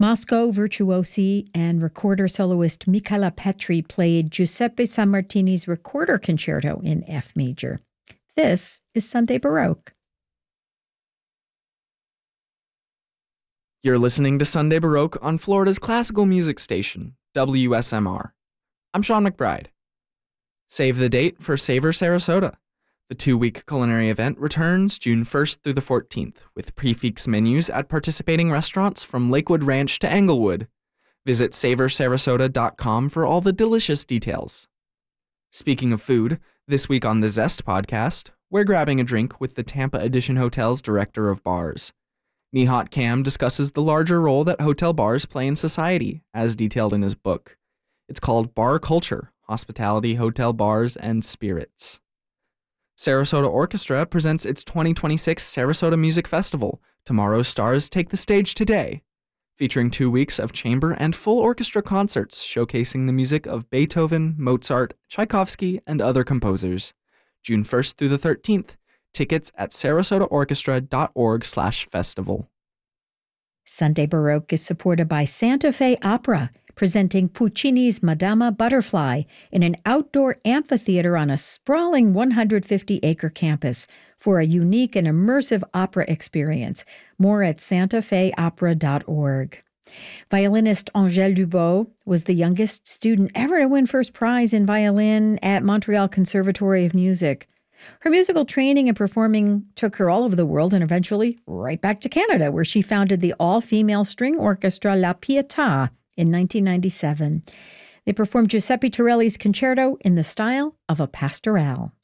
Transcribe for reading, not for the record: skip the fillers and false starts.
Moscow virtuosi and recorder soloist Michaela Petri played Giuseppe Sammartini's Recorder Concerto in F major. This is Sunday Baroque. You're listening to Sunday Baroque on Florida's classical music station, WSMR. I'm Sean McBride. Save the date for Savor Sarasota. The 2-week culinary event returns June 1st through the 14th with prix-fixe menus at participating restaurants from Lakewood Ranch to Englewood. Visit savorsarasota.com for all the delicious details. Speaking of food, this week on the Zest podcast, we're grabbing a drink with the Tampa Edition Hotel's Director of Bars. Nihat Kam discusses the larger role that hotel bars play in society, as detailed in his book. It's called Bar Culture, Hospitality, Hotel Bars, and Spirits. Sarasota Orchestra presents its 2026 Sarasota Music Festival. Tomorrow's stars take the stage today, featuring 2 weeks of chamber and full orchestra concerts showcasing the music of Beethoven, Mozart, Tchaikovsky, and other composers. June 1st through the 13th. Tickets at sarasotaorchestra.org/festival. Sunday Baroque is supported by Santa Fe Opera, presenting Puccini's Madama Butterfly in an outdoor amphitheater on a sprawling 150-acre campus for a unique and immersive opera experience. More at santafeopera.org. Violinist Angèle Dubois was the youngest student ever to win first prize in violin at Montreal Conservatory of Music. Her musical training and performing took her all over the world and eventually right back to Canada, where she founded the all-female string orchestra La Pietà in 1997. They performed Giuseppe Torelli's concerto in the style of a pastoral.